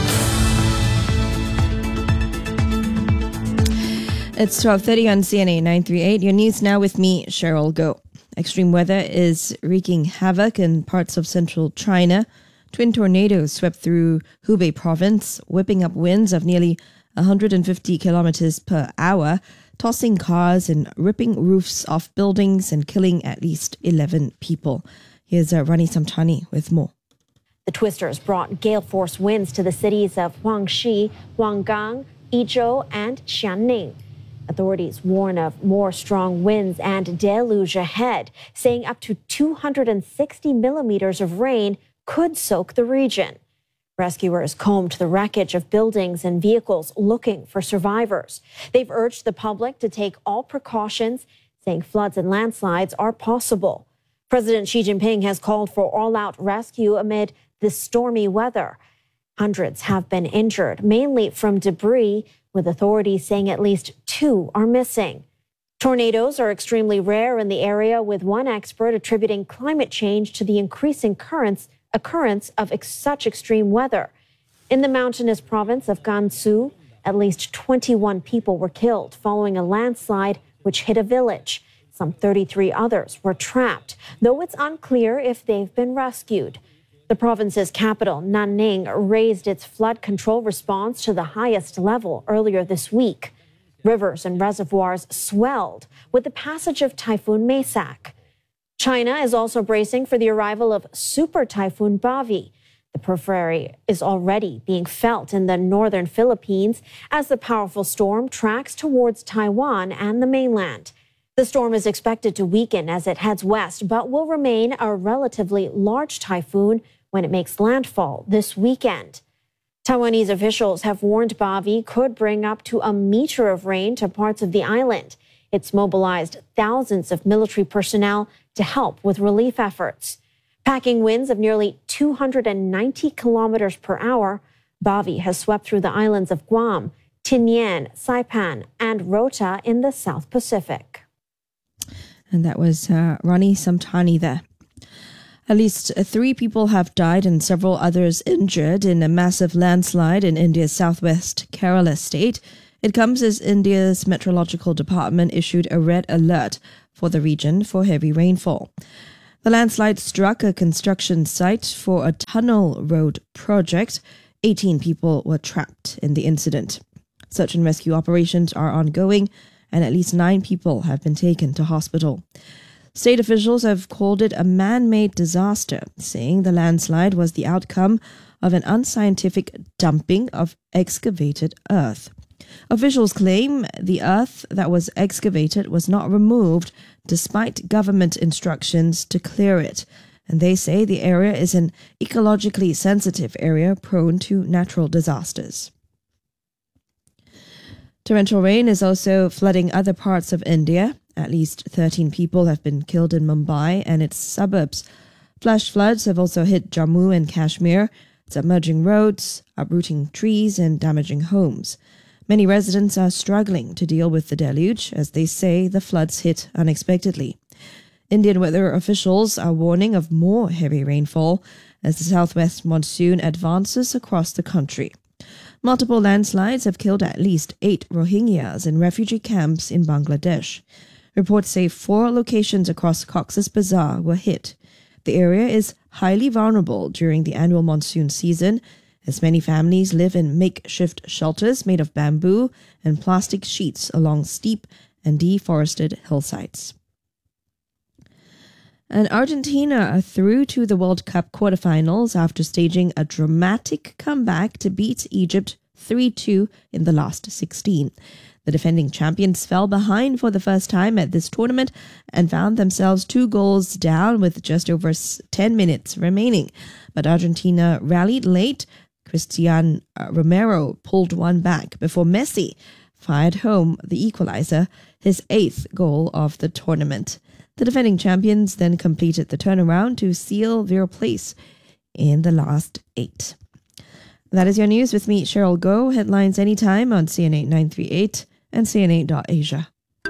It's 12:30 on CNA 938. Your news now with me, Cheryl Goh. Extreme weather is wreaking havoc in parts of central China. Twin tornadoes swept through Hubei province, whipping up winds of nearly 150 kilometers per hour, tossing cars and ripping roofs off buildings and killing at least 11 people. Here's Rani Samtani with more. The twisters brought gale force winds to the cities of Huangshi, Huanggang, Yizhou, and Xianing. Authorities warn of more strong winds and deluge ahead, saying up to 260 millimeters of rain could soak the region. Rescuers combed the wreckage of buildings and vehicles looking for survivors. They've urged the public to take all precautions, saying floods and landslides are possible. President Xi Jinping has called for all-out rescue amid this stormy weather. Hundreds have been injured, mainly from debris, with authorities saying at least 2 are missing. Tornadoes are extremely rare in the area, with one expert attributing climate change to the increasing occurrence of such extreme weather. In the mountainous province of Gansu, at least 21 people were killed following a landslide which hit a village. Some 33 others were trapped, though it's unclear if they've been rescued. The province's capital, Nanning, raised its flood control response to the highest level earlier this week. Rivers and reservoirs swelled with the passage of Typhoon Maysak. China is also bracing for the arrival of Super Typhoon Bavi. The periphery is already being felt in the northern Philippines as the powerful storm tracks towards Taiwan and the mainland. The storm is expected to weaken as it heads west, but will remain a relatively large typhoon when it makes landfall this weekend. Taiwanese officials have warned Bavi could bring up to a meter of rain to parts of the island. It's mobilized thousands of military personnel to help with relief efforts. Packing winds of nearly 290 kilometers per hour, Bavi has swept through the islands of Guam, Tinian, Saipan, and Rota in the South Pacific. And that was Rani Samtani there. At least 3 people have died and several others injured in a massive landslide in India's southwest Kerala state. It comes as India's Meteorological Department issued a red alert for the region for heavy rainfall. The landslide struck a construction site for a tunnel road project. 18 people were trapped in the incident. Search and rescue operations are ongoing, and at least 9 people have been taken to hospital. State officials have called it a man-made disaster, saying the landslide was the outcome of an unscientific dumping of excavated earth. Officials claim the earth that was excavated was not removed despite government instructions to clear it, and they say the area is an ecologically sensitive area prone to natural disasters. Torrential rain is also flooding other parts of India. At least 13 people have been killed in Mumbai and its suburbs. Flash floods have also hit Jammu and Kashmir, submerging roads, uprooting trees, and damaging homes. Many residents are struggling to deal with the deluge, as they say the floods hit unexpectedly. Indian weather officials are warning of more heavy rainfall as the southwest monsoon advances across the country. Multiple landslides have killed at least 8 Rohingyas in refugee camps in Bangladesh. Reports say 4 locations across Cox's Bazar were hit. The area is highly vulnerable during the annual monsoon season, as many families live in makeshift shelters made of bamboo and plastic sheets along steep and deforested hillsides. And Argentina are through to the World Cup quarterfinals after staging a dramatic comeback to beat Egypt 3-2 in the last 16. The defending champions fell behind for the first time at this tournament and found themselves 2 goals down with just over 10 minutes remaining. But Argentina rallied late. Cristian Romero pulled one back before Messi fired home the equalizer, his 8th goal of the tournament. The defending champions then completed the turnaround to seal their place in the last 8. That is your news with me, Cheryl Goh. Headlines anytime on CNA 938 and CNA.Asia.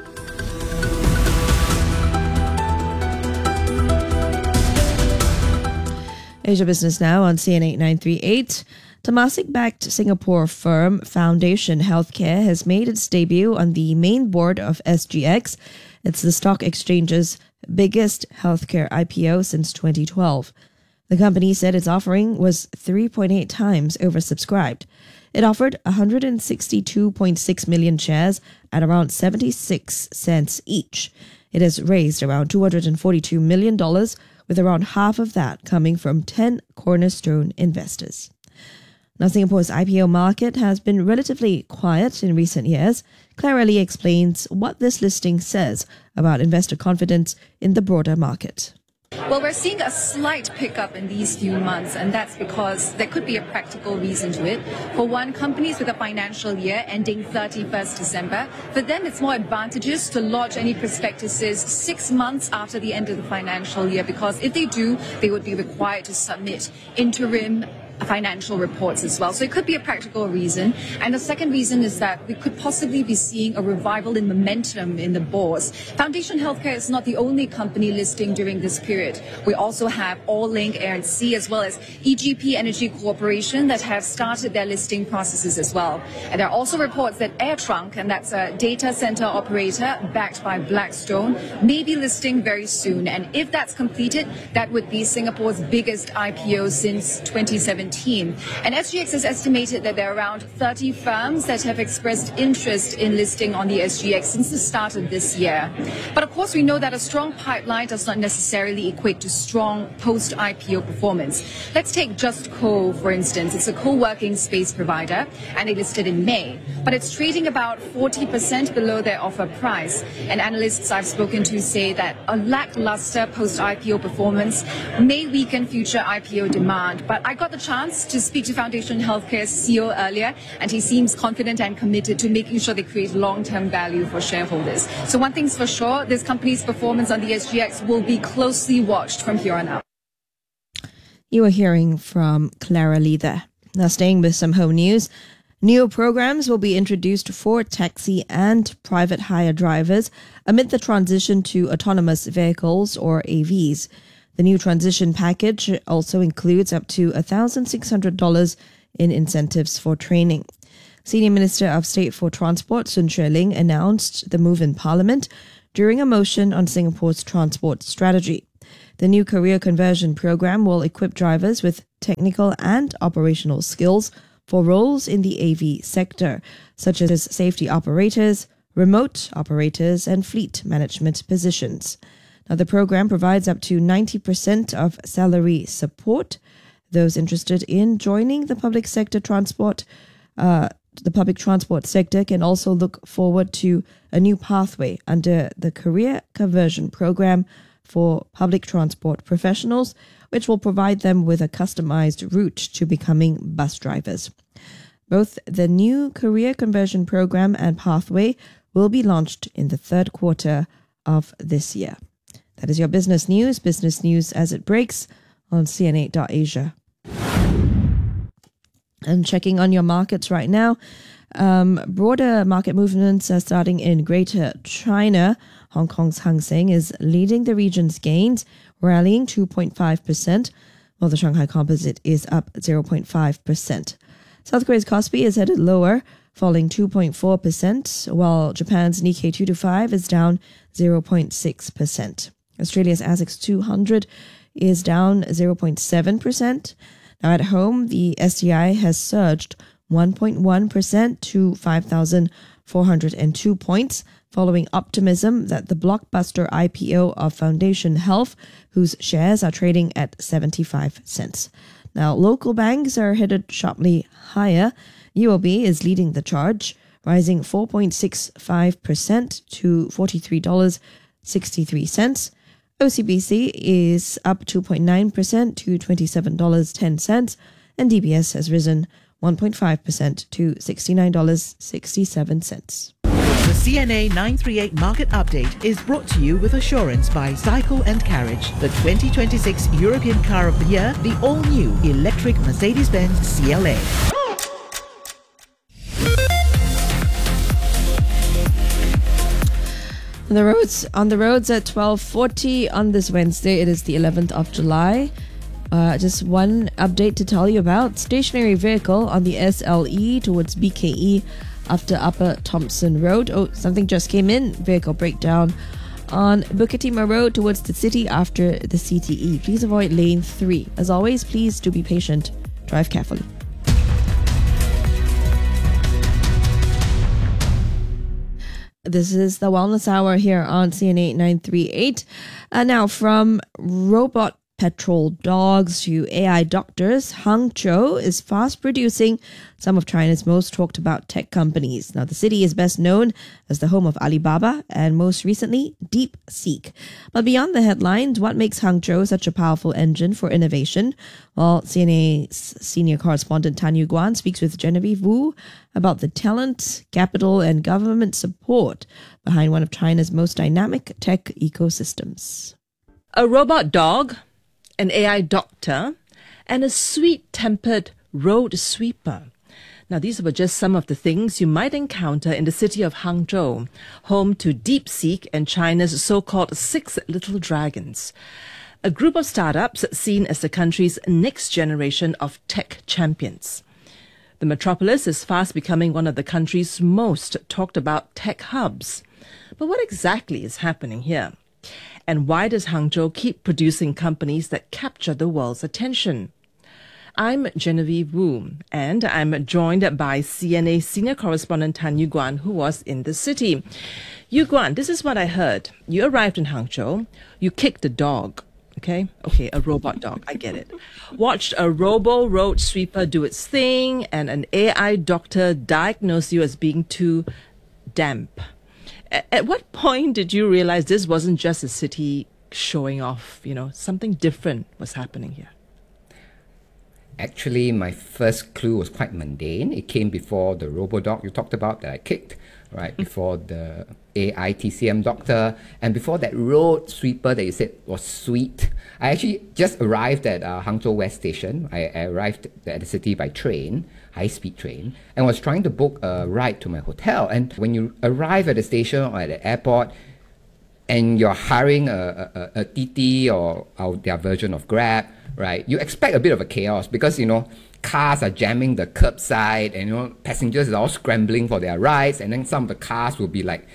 Asia Business Now on CNA 938. Temasek-backed Singapore firm Foundation Healthcare has made its debut on the main board of SGX. It's the stock exchange's biggest healthcare IPO since 2012. The company said its offering was 3.8 times oversubscribed. It offered 162.6 million shares at around 76 cents each. It has raised around $242 million, with around half of that coming from 10 cornerstone investors. Now, Singapore's IPO market has been relatively quiet in recent years. Clara Lee explains what this listing says about investor confidence in the broader market. Well, we're seeing a slight pickup in these few months, and that's because there could be a practical reason to it. For one, companies with a financial year ending 31st December, for them it's more advantageous to lodge any prospectuses 6 months after the end of the financial year, because if they do, they would be required to submit interim financial reports as well. So it could be a practical reason. And the second reason is that we could possibly be seeing a revival in momentum in the bourse. Foundation Healthcare is not the only company listing during this period. We also have All-Link Air and Sea, as well as EGP Energy Corporation, that have started their listing processes as well. And there are also reports that AirTrunk, and that's a data center operator backed by Blackstone, may be listing very soon. And if that's completed, that would be Singapore's biggest IPO since 2017. 2017. And SGX has estimated that there are around 30 firms that have expressed interest in listing on the SGX since the start of this year. But of course, we know that a strong pipeline does not necessarily equate to strong post-IPO performance. Let's take Just Co, for instance. It's a co-working space provider, and they listed in May. But it's trading about 40% below their offer price. And analysts I've spoken to say that a lackluster post-IPO performance may weaken future IPO demand. But I got the chance to speak to Foundation Healthcare's CEO earlier, and he seems confident and committed to making sure they create long-term value for shareholders. So one thing's for sure, this company's performance on the SGX will be closely watched from here on out. You were hearing from Clara Lee there. Now, staying with some home news, new programs will be introduced for taxi and private hire drivers amid the transition to autonomous vehicles, or AVs. The new transition package also includes up to $1,600 in incentives for training. Senior Minister of State for Transport Sun Xueling announced the move in Parliament during a motion on Singapore's transport strategy. The new career conversion program will equip drivers with technical and operational skills for roles in the AV sector, such as safety operators, remote operators, and fleet management positions. Now, the program provides up to 90% of salary support. Those interested in joining the public sector transport, the public transport sector can also look forward to a new pathway under the Career Conversion Program for public transport professionals, which will provide them with a customized route to becoming bus drivers. Both the new Career Conversion Program and pathway will be launched in the third quarter of this year. That is your business news as it breaks on CNA.Asia. And checking on your markets right now, broader market movements are starting in Greater China. Hong Kong's Hang Seng is leading the region's gains, rallying 2.5%, while the Shanghai Composite is up 0.5%. South Korea's Kospi is headed lower, falling 2.4%, while Japan's Nikkei 225 is down 0.6%. Australia's ASX 200 is down 0.7%. Now at home, the STI has surged 1.1% to 5,402 points, following optimism that the blockbuster IPO of Foundation Health, whose shares are trading at 75 cents. Now, local banks are headed sharply higher. UOB is leading the charge, rising 4.65% to $43.63. OCBC is up 2.9% to $27.10, and DBS has risen 1.5% to $69.67. The CNA 938 Market Update is brought to you with assurance by Cycle and Carriage, the 2026 European Car of the Year, the all-new electric Mercedes-Benz CLA. On the roads at 12:40 on this Wednesday, it is the 11th of July. Just one update to tell you about. Stationary vehicle on the SLE towards BKE after Upper Thompson Road. Oh, something just came in. Vehicle breakdown on Bukit Timah Road towards the city after the CTE. Please avoid lane 3. As always, please do be patient. Drive carefully. This is the Wellness Hour here on CNA 938. Now, from robot petrol dogs to AI doctors, Hangzhou is fast producing some of China's most talked about tech companies. Now, the city is best known as the home of Alibaba and most recently DeepSeek. But beyond the headlines, what makes Hangzhou such a powerful engine for innovation? Well, CNA's senior correspondent Tan Yu Guan speaks with Genevieve Wu about the talent, capital, and government support behind one of China's most dynamic tech ecosystems. A robot dog, an AI doctor, and a sweet-tempered road sweeper. Now, these were just some of the things you might encounter in the city of Hangzhou, home to DeepSeek and China's so-called 6 Little Dragons, a group of startups seen as the country's next generation of tech champions. The metropolis is fast becoming one of the country's most talked about tech hubs. But what exactly is happening here? And why does Hangzhou keep producing companies that capture the world's attention? I'm Genevieve Wu, and I'm joined by CNA senior correspondent Tan Yu Guan, who was in the city. Yu Guan, this is what I heard. You arrived in Hangzhou, you kicked a dog. Okay, a robot dog, I get it. Watched a road sweeper do its thing, and an AI doctor diagnosed you as being too damp. At what point did you realize this wasn't just a city showing off, something different was happening here? Actually, my first clue was quite mundane. It came before the robo-dog you talked about that I kicked, right? Before the AI TCM doctor, and before that road sweeper that you said was sweet. I actually just arrived at Hangzhou West Station. I arrived at the city by train, high-speed train, and was trying to book a ride to my hotel. And when you arrive at the station or at the airport, and you're hiring a TT or their version of Grab, right? You expect a bit of a chaos because, cars are jamming the curbside and, passengers are all scrambling for their rides. And then some of the cars will be like,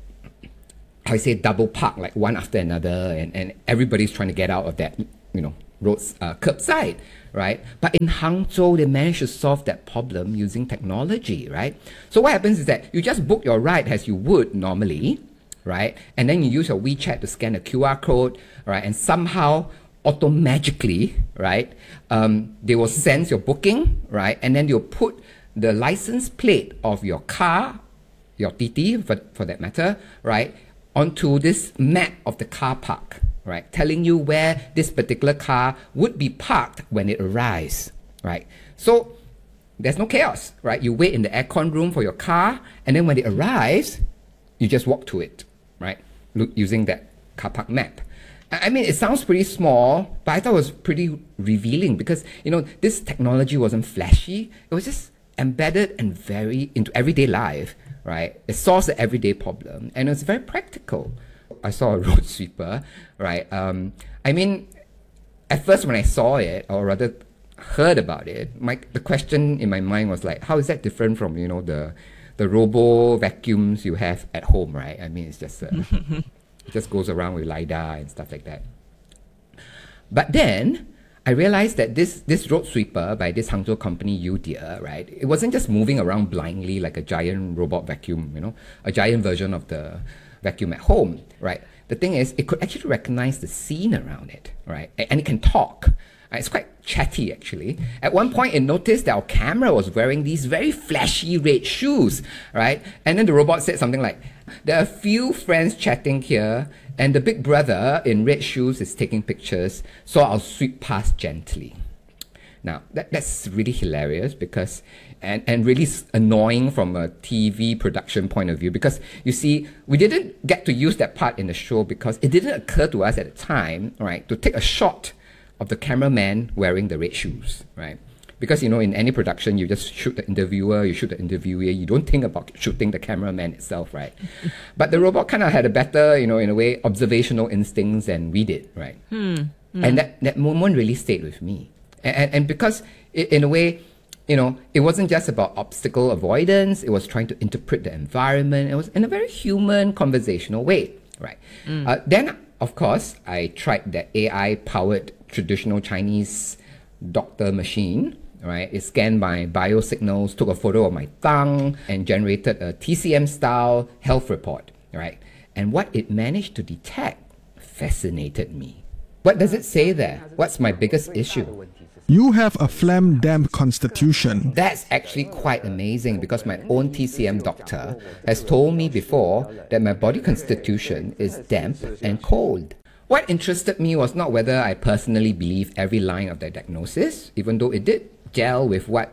double parked, like one after another. And everybody's trying to get out of that, road's curbside, right? But in Hangzhou, they managed to solve that problem using technology, right? So what happens is that you just book your ride as you would normally, right? And then you use your WeChat to scan a QR code, right? And somehow, automagically, right, they will sense your booking, right? And then they'll put the license plate of your car, your TT for that matter, right, onto this map of the car park, right, telling you where this particular car would be parked when it arrives, right? So there's no chaos, right? You wait in the aircon room for your car, and then when it arrives, you just walk to it, right, using that car park map. I mean, it sounds pretty small, but I thought it was pretty revealing because, this technology wasn't flashy. It was just embedded and very into everyday life, right? It solves the everyday problem, and it's very practical. I saw a road sweeper, right? I mean, at first when I saw it, or rather heard about it, the question in my mind was like, how is that different from, the robo vacuums you have at home, right? I mean, it's just... It just goes around with LiDAR and stuff like that. But then I realized that this road sweeper by this Hangzhou company, Youdia, right? It wasn't just moving around blindly like a giant robot vacuum, a giant version of the vacuum at home, right? The thing is, it could actually recognize the scene around it, right? And it can talk. It's quite chatty, actually. At one point, it noticed that our camera was wearing these very flashy red shoes, right? And then the robot said something like, there are a few friends chatting here, and the big brother in red shoes is taking pictures, so I'll sweep past gently. Now, that's really hilarious because, and really annoying from a TV production point of view, because you see, we didn't get to use that part in the show because it didn't occur to us at the time, right, to take a shot of the cameraman wearing the red shoes, right? Because, in any production, you just shoot the interviewer, you shoot the interviewee, you don't think about shooting the cameraman itself, right? But the robot kind of had a better, in a way, observational instincts than we did, right? And that moment really stayed with me. And because, in a way, it wasn't just about obstacle avoidance, it was trying to interpret the environment. It was in a very human, conversational way, right? Then, of course, I tried the AI-powered traditional Chinese doctor machine, right? It scanned my biosignals, took a photo of my tongue, and generated a TCM-style health report, right? And what it managed to detect fascinated me. What does it say there? What's my biggest issue? You have a phlegm-damp constitution. That's actually quite amazing because my own TCM doctor has told me before that my body constitution is damp and cold. What interested me was not whether I personally believe every line of the diagnosis, even though it did gel with what,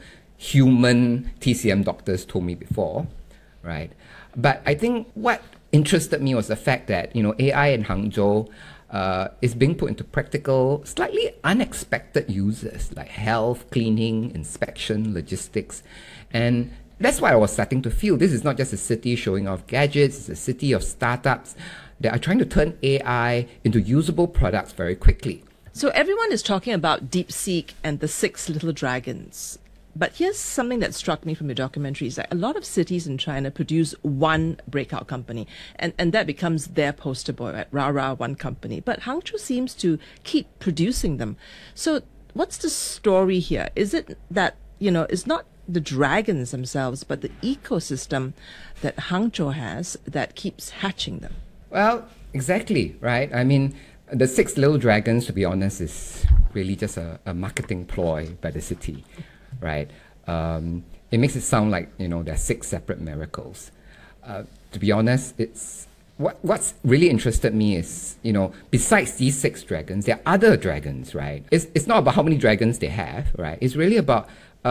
human TCM doctors told me before, right? But I think what interested me was the fact that, AI in Hangzhou is being put into practical, slightly unexpected uses like health, cleaning, inspection, logistics. And that's why I was starting to feel this is not just a city showing off gadgets, it's a city of startups that are trying to turn AI into usable products very quickly. So everyone is talking about DeepSeek and the 6 little dragons. But here's something that struck me from your documentary is that a lot of cities in China produce one breakout company, and that becomes their poster boy, right? Rah, one company. But Hangzhou seems to keep producing them. So what's the story here? Is it that, it's not the dragons themselves, but the ecosystem that Hangzhou has that keeps hatching them? Well, exactly, right? I mean, the 6 little dragons, to be honest, is really just a marketing ploy by the city, right? It makes it sound like, there are 6 separate miracles. To be honest, what's really interested me is, besides these 6 dragons, there are other dragons, right? It's not about how many dragons they have, right? It's really about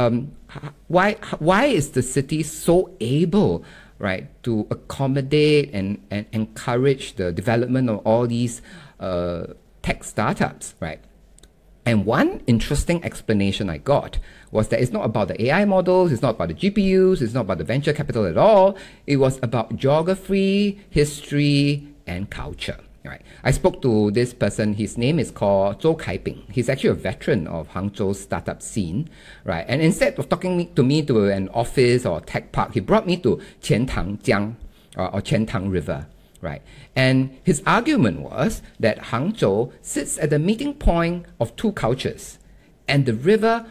why is the city so able, right, to accommodate and encourage the development of all these tech startups, right? And one interesting explanation I got was that it's not about the AI models, it's not about the GPUs, it's not about the venture capital at all. It was about geography, history, and culture. Right. I spoke to this person. His name is called Zhou Kaiping. He's actually a veteran of Hangzhou's startup scene, right? And instead of talking to me to an office or tech park, he brought me to Qiantangjiang or Qiantang River, right? And his argument was that Hangzhou sits at the meeting point of 2 cultures, and the river